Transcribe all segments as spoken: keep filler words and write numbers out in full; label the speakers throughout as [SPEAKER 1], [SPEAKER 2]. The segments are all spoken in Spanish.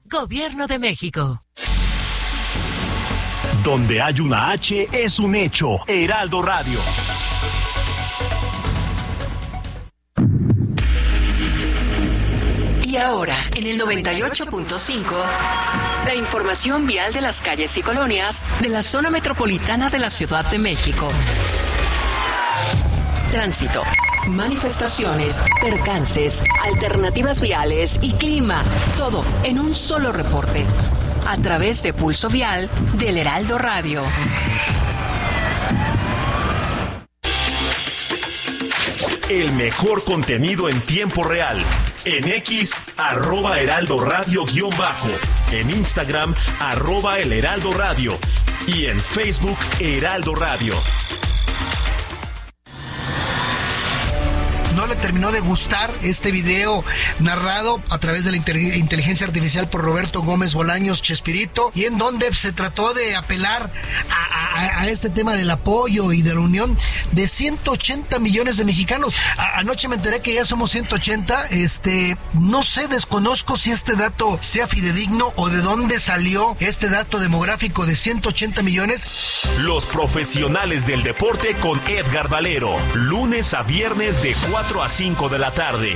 [SPEAKER 1] Gobierno de México.
[SPEAKER 2] Donde hay una H es un hecho. Heraldo Radio.
[SPEAKER 1] Y ahora, en el noventa y ocho punto cinco, la información vial de las calles y colonias de la zona metropolitana de la Ciudad de México. Tránsito, manifestaciones, percances, alternativas viales y clima. Todo en un solo reporte. A través de Pulso Vial del Heraldo Radio.
[SPEAKER 2] El mejor contenido en tiempo real. En X, arroba Heraldo Radio guión bajo. En Instagram, arroba El Heraldo Radio. Y en Facebook, Heraldo Radio.
[SPEAKER 3] No le terminó de gustar este video narrado a través de la inteligencia artificial por Roberto Gómez Bolaños Chespirito, y en donde se trató de apelar a, a, a este tema del apoyo y de la unión de ciento ochenta millones de mexicanos. A, anoche me enteré que ya somos ciento ochenta, este, no sé, desconozco si este dato sea fidedigno o de dónde salió este dato demográfico de ciento ochenta millones.
[SPEAKER 2] Los profesionales del deporte con Edgar Valero, lunes a viernes de cuatro a cinco de la tarde.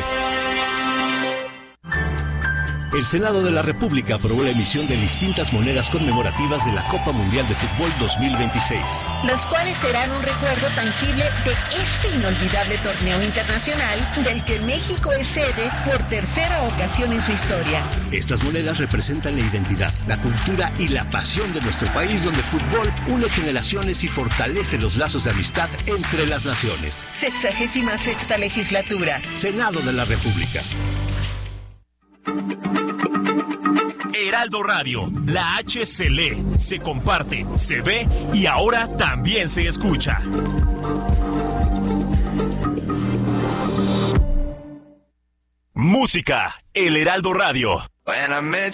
[SPEAKER 4] El Senado de la República aprobó la emisión de distintas monedas conmemorativas de la Copa Mundial de Fútbol dos mil veintiséis.
[SPEAKER 5] Las cuales serán un recuerdo tangible de este inolvidable torneo internacional del que México es sede por tercera ocasión en su historia.
[SPEAKER 4] Estas monedas representan la identidad, la cultura y la pasión de nuestro país, donde el fútbol une generaciones y fortalece los lazos de amistad entre las naciones.
[SPEAKER 5] Sexagésima sexta legislatura.
[SPEAKER 4] Senado de la República.
[SPEAKER 2] Heraldo Radio, la H se lee, se comparte, se ve y ahora también se escucha. Música, El Heraldo Radio.